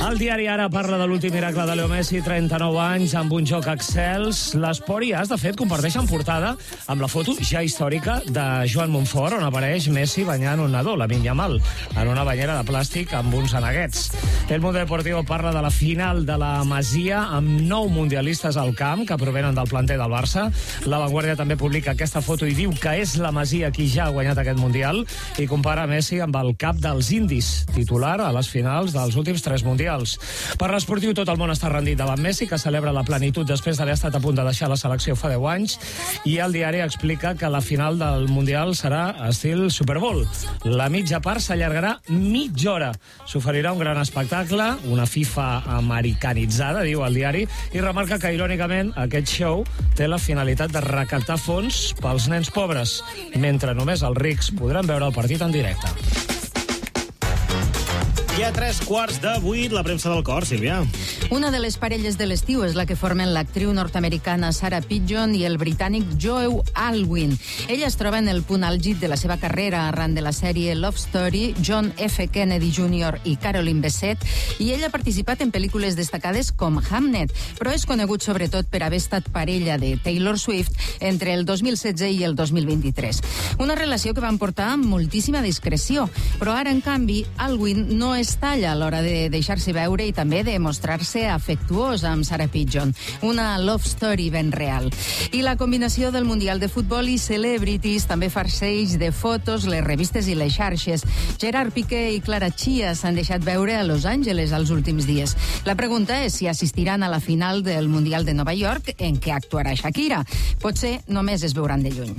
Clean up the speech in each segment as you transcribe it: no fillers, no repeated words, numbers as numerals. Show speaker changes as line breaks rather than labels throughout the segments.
El diari Ara parla de l'últim miracle de Leo Messi, 39 anys, amb un joc excels. L'Esport i AS, de fet, comparteixen portada amb la foto ja històrica de Joan Montfort, on apareix Messi banyant un nadó, Lamine Yamal, en una banyera de plàstic amb uns aneguets. El Mundo Deportivo parla de la final de la Masia, amb 9 mundialistes al camp que provenen del planter del Barça. La Vanguardia també publica aquesta foto i diu que és la Masia qui ja ha guanyat aquest Mundial i compara Messi amb el cap dels indis, titular a les finals dels últims 3 mundials. Per l'esportiu, tot el món està rendit davant Messi, que celebra la plenitud després d'haver estat a punt de deixar la selecció fa 10 anys, i el diari explica que la final del Mundial serà estil Super Bowl. La mitja part s'allargarà mitja hora. S'oferirà un gran espectacle, una FIFA americanitzada, diu el diari, i remarca que, irònicament, aquest show té la finalitat de recaptar fons pels nens pobres, mentre només els rics podran veure el partit en directe.
I a 7:45, la premsa del cor, Sílvia.
Una de les parelles de l'estiu és la que formen l'actriu nord-americana Sarah Pidgeon i el britànic Joe Alwyn. Ella es troba en el punt àlgid de la seva carrera arran de la sèrie Love Story, John F. Kennedy Jr. i Caroline Bessette, i ella ha participat en pel·lícules destacades com Hamnet, però és conegut sobretot per haver estat parella de Taylor Swift entre el 2016 i el 2023. Una relació que van portar amb moltíssima discreció, però ara, en canvi, Alwyn no es talla a l'hora de deixar-se veure i també de mostrar-se afectuós amb Sarah Pidgeon. Una love story ben real. I la combinació del Mundial de Futbol i celebrities també farceix de fotos les revistes i les xarxes. Gerard Piqué i Clara Chia s'han deixat veure a Los Angeles els últims dies. La pregunta és si assistiran a la final del Mundial de Nova York, en què actuarà Shakira. Potser només es veuran de lluny.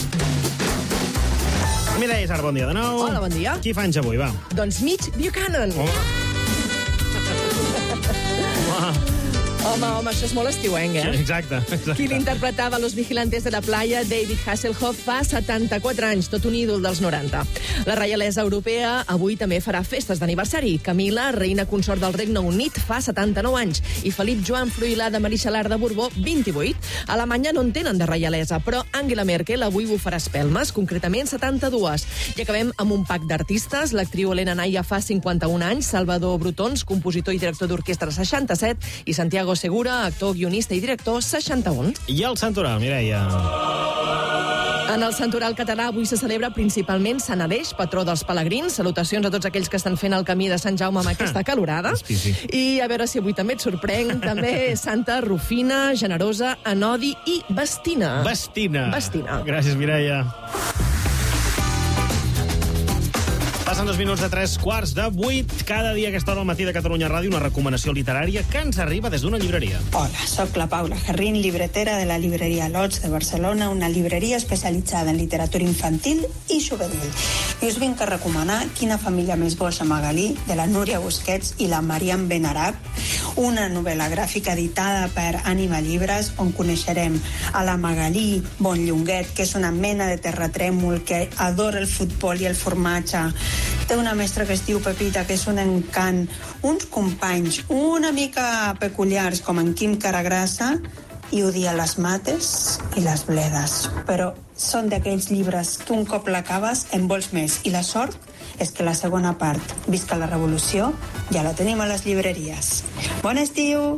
Mireia Isart, bon dia de nou.
Hola, bon dia.
Qui fa anys avui, va?
Doncs Mitch Buchanan. Home, això és molt estiuenc, eh?
Exacte.
Qui l'interpretava a Los Vigilantes de la Playa, David Hasselhoff, fa 74 anys, tot un ídol dels 90. La reialesa europea avui també farà festes d'aniversari. Camila, reina consort del Regne Unit, fa 79 anys, i Felip Joan Fruilà de Marixalar de Borbó, 28. A Alemanya no en tenen de reialesa, però Angela Merkel avui bufarà espelmes, concretament 72. I acabem amb un pack d'artistes. L'actriu Helena Naya fa 51 anys, Salvador Brutons, compositor i director d'orquestra, 67, i Santiago Segura, actor, guionista i director, 61.
I el Santoral, Mireia.
En el Santoral català avui se celebra principalment Sant Aleix, patró dels pelegrins. Salutacions a tots aquells que estan fent el camí de Sant Jaume amb aquesta calorada. I a veure si avui també et sorprenc. També Santa Rufina, Generosa, Anodi i Bastina.
Bastina. Gràcies, Mireia. Passen 2 minuts de 7:45. Cada dia a aquesta hora al matí de Catalunya Ràdio una recomanació literària que ens arriba des d'una llibreria.
Hola, soc la Paula Gerrín, llibretera de la llibreria Lots de Barcelona, una llibreria especialitzada en literatura infantil i juvenil. I us vinc a recomanar Quina família més boja, Magalí, de la Núria Busquets i la Mariam Benarab, una novel·la gràfica editada per Ànima Llibres, on coneixerem a la Magalí Bonllonguet, que és una mena de terratrèmol que adora el futbol i el formatge. Té una mestra que es diu Pepita, que és un encant, uns companys una mica peculiars, com en Quim Caragrassa, i odia les mates i les bledes. Però són d'aquells llibres que un cop l'acabes en vols més. I la sort és que la segona part, Visca la Revolució, ja la tenim a les llibreries. Bon estiu!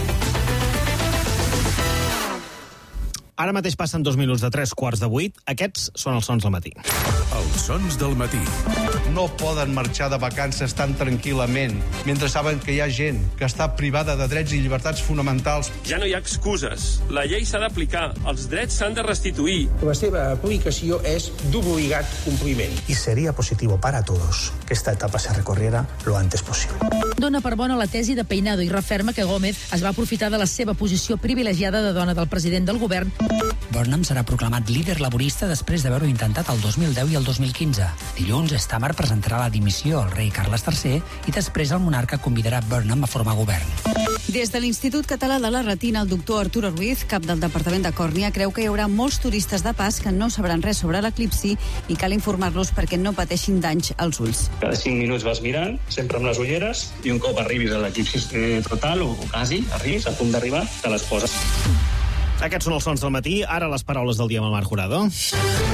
Ara mateix passen 2 minuts de 7:45. Aquests són els sons del matí.
Els sons del matí.
No poden marxar de vacances tan tranquil·lament mentre saben que hi ha gent que està privada de drets i llibertats fonamentals.
Ja no hi ha excuses. La llei s'ha d'aplicar. Els drets s'han de restituir.
La seva aplicació és d'obligat compliment.
Y sería positivo para todos que esta etapa se recorriera lo antes posible.
Dona per bona la tesi de Peinado i referma que Gómez es va aprofitar de la seva posició privilegiada de dona del president del govern.
Burnham serà proclamat líder laborista després d'haver-ho intentat el 2010 i el 2015. Dilluns, Stammer presentarà la dimissió al rei Carles III i després el monarca convidarà Burnham a formar govern.
Des de l'Institut Català de la Retina, el doctor Arturo Ruiz, cap del Departament de Còrnia, creu que hi haurà molts turistes de pas que no sabran res sobre l'eclipsi i cal informar-los perquè no pateixin danys als ulls.
Cada 5 minuts vas mirant, sempre amb les ulleres, i un cop arribis a l'eclipsi total, o quasi arribis, a punt d'arribar, te les poses.
Aquests són els sons del matí. Ara les paraules del dia amb el Marc Jurado.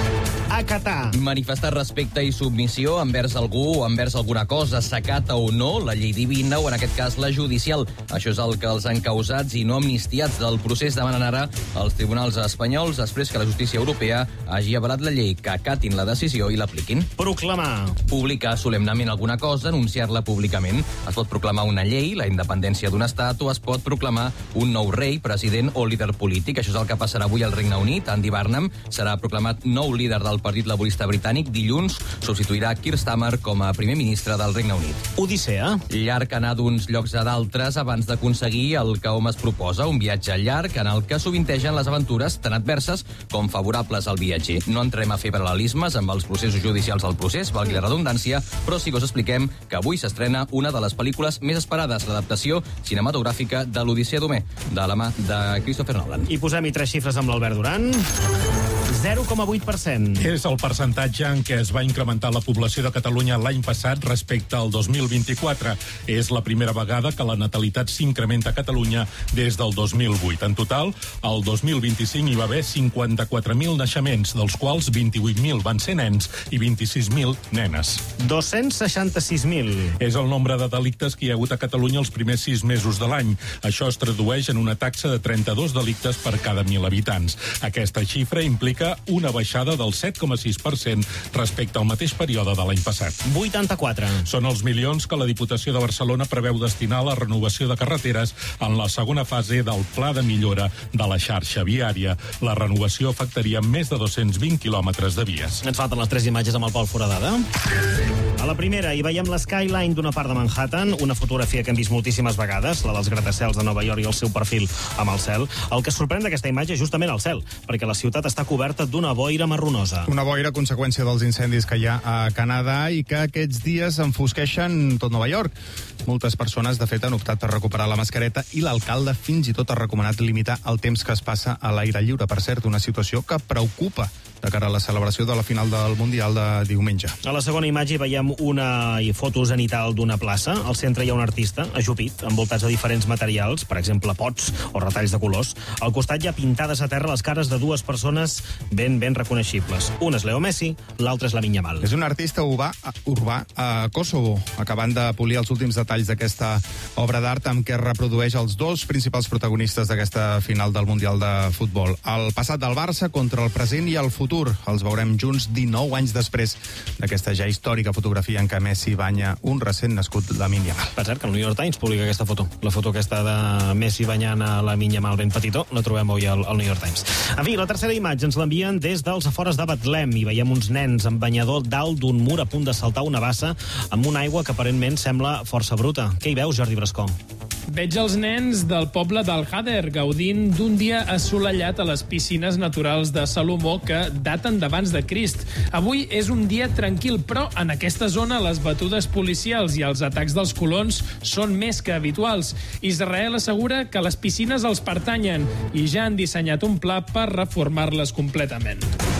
Acatar.
Manifestar respecte i submissió envers algú o envers alguna cosa, s'acata o no la llei divina o, en aquest cas, la judicial. Això és el que els encausats i no amnistiats del procés demanen ara als tribunals espanyols després que la justícia europea hagi avalat la llei, que acatin la decisió i l'apliquin.
Proclamar.
Publicar solemnament alguna cosa, anunciar-la públicament. Es pot proclamar una llei, la independència d'un estat, o es pot proclamar un nou rei, president o líder polític. Això és el que passarà avui al Regne Unit. Andy Barnum serà proclamat nou líder del Partit Laborista Britànic. Dilluns substituirà Keir Starmer com a primer ministre del Regne Unit.
Odissea.
Llarg anar d'uns llocs a d'altres abans d'aconseguir el que hom es proposa. Un viatge llarg en el que sovintegen les aventures tan adverses com favorables al viatger. No entrem a fer paral·lelismes amb els processos judicials del procés, valgui la redundància, però sí que us expliquem que avui s'estrena una de les pel·lícules més esperades, l'adaptació cinematogràfica de l'Odissea d'Homer, de la mà de Christopher Nolan.
I posem-hi 3 xifres amb l'Albert Duran. 0,8%.
És el percentatge en què es va incrementar la població de Catalunya l'any passat respecte al 2024. És la primera vegada que la natalitat s'incrementa a Catalunya des del 2008. En total, el 2025 hi va haver 54.000 naixements, dels quals 28.000 van ser nens i 26.000 nenes.
266.000.
És el nombre de delictes que hi ha hagut a Catalunya els primers 6 mesos de l'any. Això es tradueix en una taxa de 32 delictes per cada 1.000 habitants. Aquesta xifra implica una baixada del 7,6% respecte al mateix període de l'any passat.
84.
Són els milions que la Diputació de Barcelona preveu destinar a la renovació de carreteres en la segona fase del pla de millora de la xarxa viària. La renovació afectaria més de 220 quilòmetres de vies.
Ens falten les 3 imatges amb el Pol Foradada. A la primera hi veiem l'skyline d'una part de Manhattan, una fotografia que hem vist moltíssimes vegades, la dels gratacels de Nova York i el seu perfil amb el cel. El que sorprèn d'aquesta imatge és justament el cel, perquè la ciutat està coberta d'una boira marronosa.
Una boira conseqüència dels incendis que hi ha a Canadà i que aquests dies enfosqueixen tot Nova York. Moltes persones, de fet, han optat per recuperar la mascareta i l'alcalde fins i tot ha recomanat limitar el temps que es passa a l'aire lliure. Per cert, una situació que preocupa de cara a la celebració de la final del Mundial de diumenge.
A la segona imatge veiem una foto zenital d'una plaça. Al centre hi ha un artista, ajupit, envoltats de diferents materials, per exemple, pots o retalls de colors. Al costat hi ha pintades a terra les cares de 2 persones ben reconeixibles. Un és Leo Messi, l'altre és Lamine Yamal.
És un artista urbà a Kosovo, acabant de polir els últims detalls d'aquesta obra d'art amb què es reprodueix els 2 principals protagonistes d'aquesta final del Mundial de Futbol. El passat del Barça contra el present i el futur. Els veurem junts 19 anys després d'aquesta ja històrica fotografia en què Messi banya un recent nascut Lamine Yamal.
Per cert, que el New York Times publica aquesta foto. La foto aquesta de Messi banyant a Lamine Yamal ben petitó, la trobem avui al New York Times. En fi, la tercera imatge ens l'envien des dels afores de Betlem i veiem uns nens amb banyador dalt d'un mur a punt de saltar una bassa amb una aigua que aparentment sembla força bruta. Què hi veus, Jordi Brascó?
Veig els nens del poble d'Al-Hader gaudint d'un dia assolellat a les piscines naturals de Salomó que daten d'abans de Crist. Avui és un dia tranquil, però en aquesta zona les batudes policials i els atacs dels colons són més que habituals. Israel assegura que les piscines els pertanyen i ja han dissenyat un pla per reformar-les completament.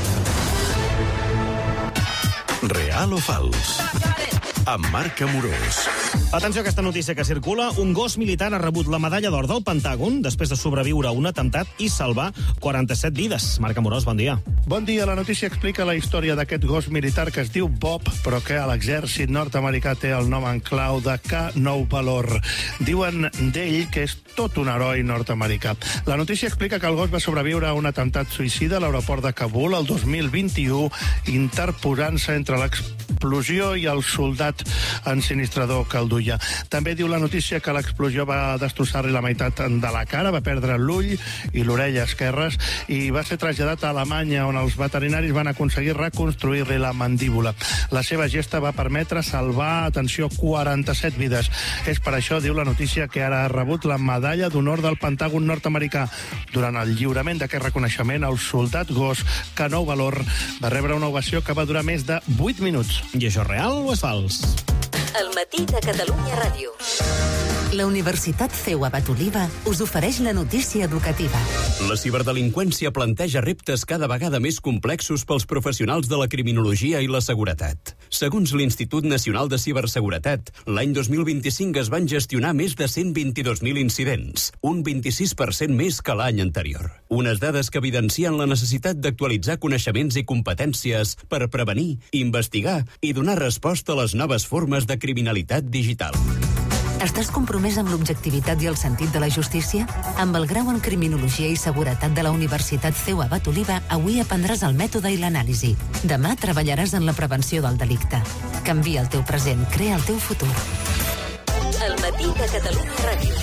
Real o fals? Amb Marc Amorós.
Atenció a aquesta notícia que circula. Un gos militar ha rebut la medalla d'or del Pentàgon després de sobreviure a un atemptat i salvar 47 vides. Marc Amorós, bon dia.
Bon dia. La notícia explica la història d'aquest gos militar que es diu Bob, però que a l'exèrcit nord-americà té el nom en clau de K9 Valor. Diuen d'ell que és tot un heroi nord-americà. La notícia explica que el gos va sobreviure a un atemptat suïcida a l'aeroport de Kabul el 2021, interposant-se entre l'explosió i el soldat ensinistrador que el duia. També diu la notícia que l'explosió va destrossar-li la meitat de la cara, va perdre l'ull i l'orella esquerres i va ser traslladat a Alemanya, on els veterinaris van aconseguir reconstruir-li la mandíbula. La seva gesta va permetre salvar, atenció, 47 vides. És per això, diu la notícia, que ara ha rebut la medalla d'honor del Pentàgon nord-americà. Durant el lliurament d'aquest reconeixement, el soldat gos K9 Valor va rebre una ovació que va durar més de 8 minuts.
I això és real o és fals?
El matí de Catalunya Ràdio. La Universitat CEU Abat Oliva us ofereix la notícia educativa.
La ciberdelinqüència planteja reptes cada vegada més complexos pels professionals de la criminologia i la seguretat. Segons l'Institut Nacional de Ciberseguretat, l'any 2025 es van gestionar més de 122.000 incidents, un 26% més que l'any anterior. Unes dades que evidencien la necessitat d'actualitzar coneixements i competències per prevenir, investigar i donar resposta a les noves formes de criminalitat digital.
Estàs compromès amb l'objectivitat i el sentit de la justícia? Amb el grau en Criminologia i Seguretat de la Universitat CEU Abat Oliva, avui aprendràs el mètode i l'anàlisi. Demà treballaràs en la prevenció del delicte. Canvia el teu present, crea el teu futur.
El matí de Catalunya Ràdio.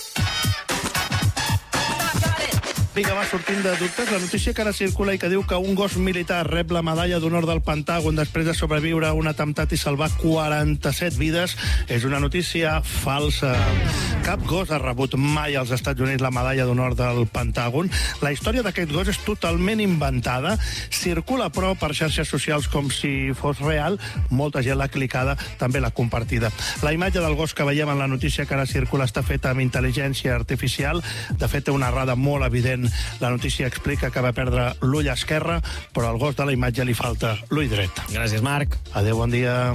Vinga, va, sortint de dubtes, la notícia que ara circula i que diu que un gos militar rep la medalla d'honor del Pentàgon després de sobreviure a un atemptat i salvar 47 vides és una notícia falsa. Cap gos ha rebut mai als Estats Units la medalla d'honor del Pentàgon. La història d'aquest gos és totalment inventada. Circula, però, per xarxes socials com si fos real. Molta gent l'ha clicada, també l'ha compartida. La imatge del gos que veiem en la notícia que ara circula està feta amb intel·ligència artificial. De fet, té una errada molt evident. La notícia explica que va perdre l'ull esquerre, però al gos de la imatge li falta l'ull dret.
Gràcies, Marc.
Adéu, bon dia.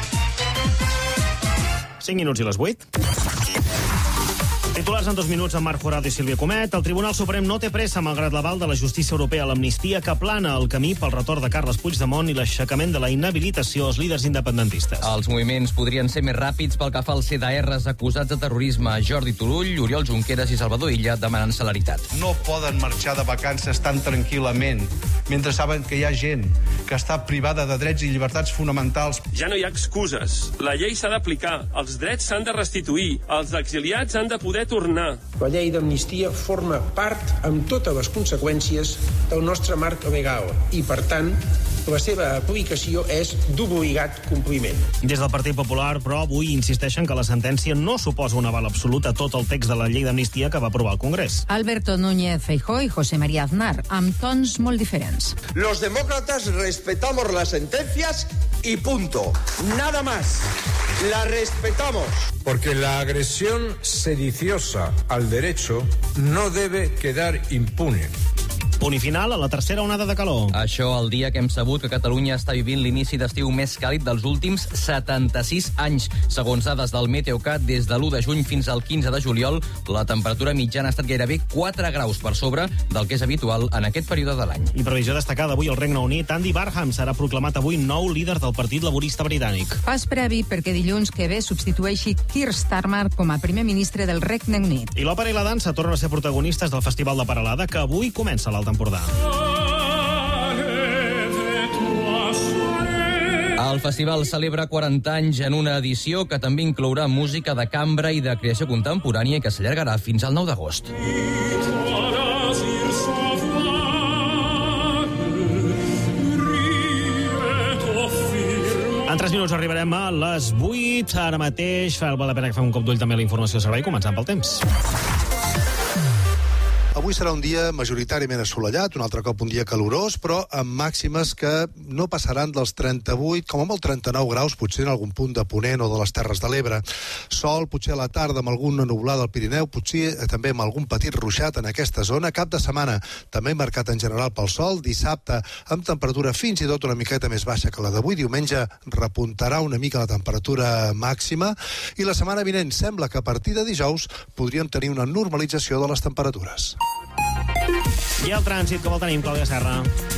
5 minuts i les 8. Titulars en 2 minuts amb Marc Jurado i Sílvia Comet. El Tribunal Suprem no té pressa malgrat l'aval de la justícia europea a l'amnistia que plana el camí pel retorn de Carles Puigdemont i l'aixecament de la inhabilitació als líders independentistes.
Els moviments podrien ser més ràpids pel que fa als CDRs acusats de terrorisme. Jordi Turull, Oriol Junqueras i Salvador Illa demanen celeritat.
No poden marxar de vacances tan tranquil·lament mentre saben que hi ha gent que està privada de drets i llibertats fonamentals.
Ja no hi ha excuses. La llei s'ha d'aplicar, els drets s'han de restituir, els exiliats han de poder tornar.
La llei d'amnistia forma part, amb totes les conseqüències, del nostre marc legal i, per tant, la seva aplicació és d'obligat compliment.
Des del Partit Popular, però, avui insisteixen que la sentència no suposa un aval absolut a tot el text de la llei d'amnistia que va aprovar el Congrés.
Alberto Núñez Feijóo i José María Aznar, amb tons molt diferents.
Los demócratas respetamos las sentencias y punto. Nada más. La respetamos.
Porque la agresión sediciosa al derecho no debe quedar impune.
Punt i final a la tercera onada de calor.
Això el dia que hem sabut que Catalunya està vivint l'inici d'estiu més càlid dels últims 76 anys. Segons dades del Meteocat, des de l'1 de juny fins al 15 de juliol, la temperatura mitjana ha estat gairebé 4 graus per sobre del que és habitual en aquest període de l'any.
I previsió destacada avui al Regne Unit. Andy Barham serà proclamat avui nou líder del Partit Laborista Britànic.
Pas previ perquè dilluns que ve substitueixi Keir Starmer com a primer ministre del Regne Unit.
I l'òpera i la dansa tornen a ser protagonistes del Festival de Peralada, que avui comença a l'Alt Empordà.
El festival celebra 40 anys en una edició que també inclourà música de cambra i de creació contemporània i que s'allargarà fins al 9 d'agost.
En 3 minuts arribarem a les 8. Ara mateix val la pena que fem un cop d'ull també a la informació de servei, començant pel temps.
Avui serà un dia majoritàriament assolellat, un altre cop un dia calorós, però amb màximes que no passaran dels 38, com a molt 39 graus, potser en algun punt de Ponent o de les Terres de l'Ebre. Sol, potser a la tarda amb alguna nuvolada al Pirineu, potser també amb algun petit ruixat en aquesta zona. Cap de setmana també marcat en general pel sol. Dissabte amb temperatura fins i tot una miqueta més baixa que la d'avui. Diumenge repuntarà una mica la temperatura màxima. I la setmana vinent sembla que a partir de dijous podríem tenir una normalització de les temperatures.
I el trànsit, com el tenim, Clàudia Serra?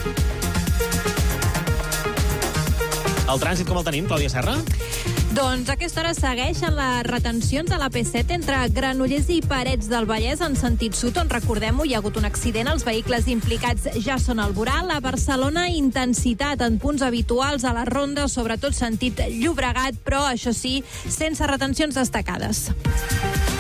El trànsit, com el tenim, Clàudia Serra?
Doncs a aquesta hora segueixen les retencions a la P7 entre Granollers i Parets del Vallès en sentit sud, on, recordem-ho, hi ha hagut un accident. Els vehicles implicats ja són al voral. A Barcelona, intensitat en punts habituals a la ronda, sobretot sentit Llobregat, però, això sí, sense retencions destacades.